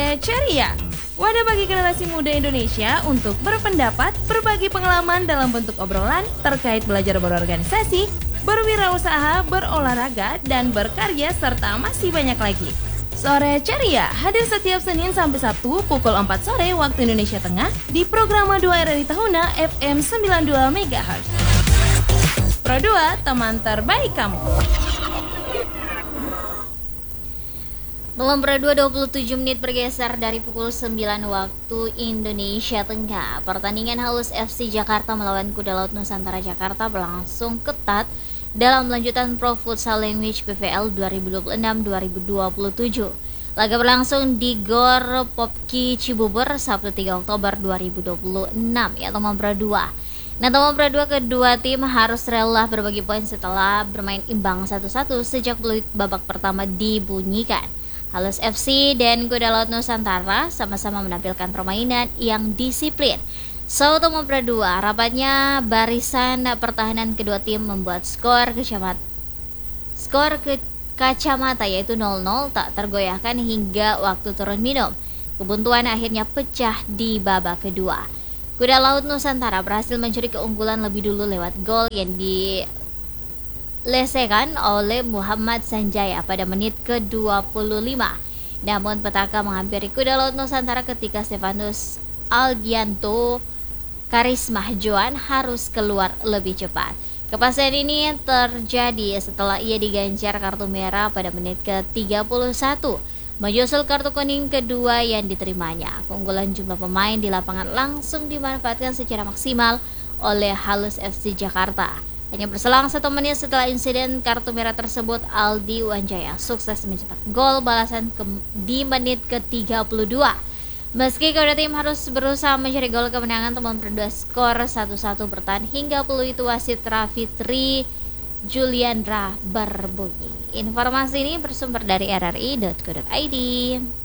Sore ceria. Wadah bagi generasi muda Indonesia untuk berpendapat, berbagi pengalaman dalam bentuk obrolan terkait belajar berorganisasi, berwirausaha, berolahraga, dan berkarya serta masih banyak lagi. Sore ceria hadir setiap Senin sampai Sabtu pukul 4 sore waktu Indonesia Tengah di Programa 2 RRI Tahuna FM 92 MHz. Pro 2, teman terbaik kamu. Belum berdua 27 menit bergeser dari pukul 9 waktu Indonesia Tengah. Pertandingan Halus FC Jakarta melawan Kuda Laut Nusantara Jakarta berlangsung ketat dalam lanjutan Pro Futsal League PVL 2026-2027. Laga berlangsung di Gor Popki Cibubur Sabtu 3 Oktober 2026 ya teman berdua. Nah teman berdua, kedua tim harus rela berbagi poin setelah bermain imbang 1-1 sejak peluit babak pertama dibunyikan. Halus FC dan Kuda Laut Nusantara sama-sama menampilkan permainan yang disiplin. Teman berdua, rapatnya barisan pertahanan kedua tim membuat skor kacamata yaitu 0-0 tak tergoyahkan hingga waktu turun minum. Kebuntuan akhirnya pecah di babak kedua. Kuda Laut Nusantara berhasil mencuri keunggulan lebih dulu lewat gol yang dilesekan oleh Muhammad Sanjaya pada menit ke-25. Namun petaka menghampiri Kuda Laut Nusantara ketika Stefanus Algianto Karisma Joan harus keluar lebih cepat. Kepastian ini terjadi setelah ia diganjar kartu merah pada menit ke-31, menyusul kartu kuning kedua yang diterimanya. Keunggulan jumlah pemain di lapangan langsung dimanfaatkan secara maksimal oleh Halus FC Jakarta. Hanya berselang 1 menit setelah insiden kartu merah tersebut, Aldi Wanjaya sukses mencetak gol balasan di menit ke-32. Meski kedua tim harus berusaha mencari gol kemenangan, teman berdua skor 1-1 bertahan hingga peluit wasit Rafitri Juliandra berbunyi. Informasi ini bersumber dari rri.co.id.